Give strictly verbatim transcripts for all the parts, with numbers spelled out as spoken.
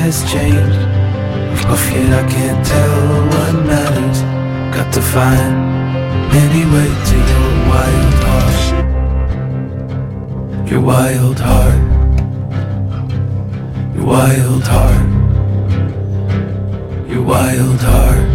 has changed. Rough yet I can't tell what matters. Got to find any way to your wild heart. Your wild heart. Your wild heart. Your wild heart.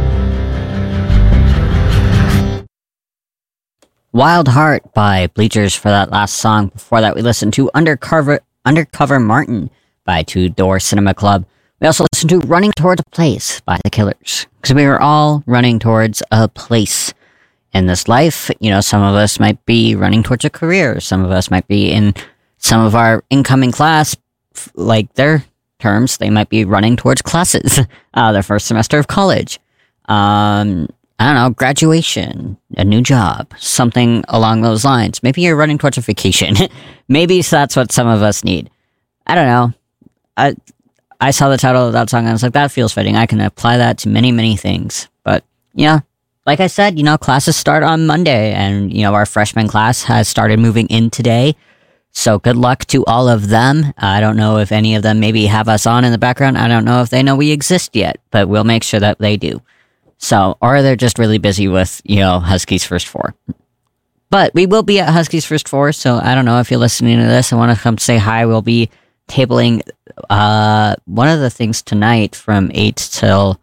Wild Heart by Bleachers for that last song. Before that, we listened to Undercover Undercover Martin by Two Door Cinema Club. We also listened to Running Towards a Place by The Killers. Because we are all running towards a place in this life. You know, some of us might be running towards a career. Some of us might be in some of our incoming class, like their terms, they might be running towards classes, uh, their first semester of college. Um... I don't know, graduation, a new job, something along those lines. Maybe you're running towards a vacation. Maybe that's what some of us need. I don't know. I I saw the title of that song and I was like, that feels fitting. I can apply that to many, many things. But, yeah, like I said, you know, classes start on Monday and, you know, our freshman class has started moving in today. So good luck to all of them. I don't know if any of them maybe have us on in the background. I don't know if they know we exist yet, but we'll make sure that they do. So, or they're just really busy with, you know, Huskies First Four. But we will be at Huskies First Four, so I don't know if you're listening to this and want to come say hi. We'll be tabling uh, one of the things tonight from eight till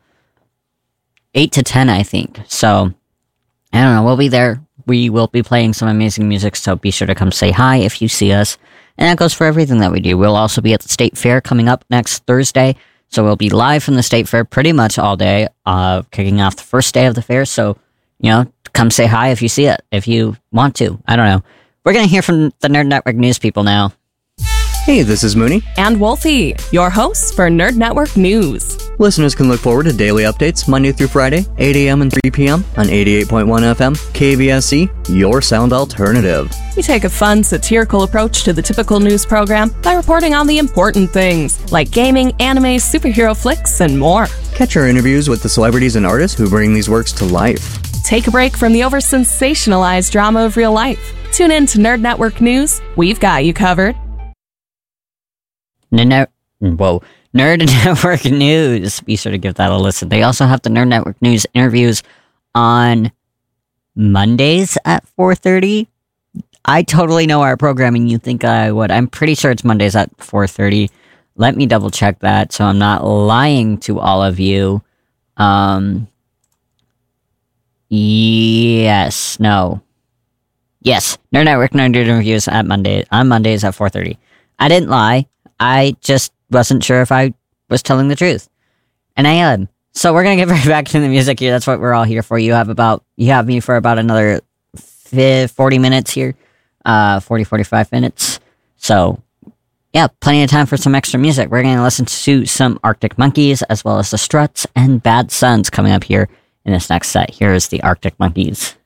eight to ten, I think. So, I don't know, we'll be there. We will be playing some amazing music, so be sure to come say hi if you see us. And that goes for everything that we do. We'll also be at the State Fair coming up next Thursday. So we'll be live from the State Fair pretty much all day, uh, kicking off the first day of the fair. So, you know, come say hi if you see it, if you want to. I don't know. We're going to hear from the Nerd Network news people now. Hey, this is Mooney. And Wolfie, your hosts for Nerd Network News. Listeners can look forward to daily updates Monday through Friday, eight a.m. and three p.m. on eighty-eight point one F M, K V S C, your sound alternative. We take a fun, satirical approach to the typical news program by reporting on the important things, like gaming, anime, superhero flicks, and more. Catch our interviews with the celebrities and artists who bring these works to life. Take a break from the over-sensationalized drama of real life. Tune in to Nerd Network News. We've got you covered. No, whoa. Nerd Network News. Be sure to give that a listen. They also have the Nerd Network News interviews on Mondays at four thirty. I totally know our programming. You think I would. I'm pretty sure it's Mondays at four thirty. Let me double check that so I'm not lying to all of you. Um, yes, no. Yes, Nerd Network Nerd interviews at Monday, on Mondays at four thirty. I didn't lie. I just wasn't sure if I was telling the truth. And I am. So we're going to get right back to the music here. That's what we're all here for. You have about, you have me for about another forty minutes here. Uh, forty, forty-five minutes. So, yeah, plenty of time for some extra music. We're going to listen to some Arctic Monkeys, as well as the Struts and Bad Sons coming up here in this next set. Here is the Arctic Monkeys.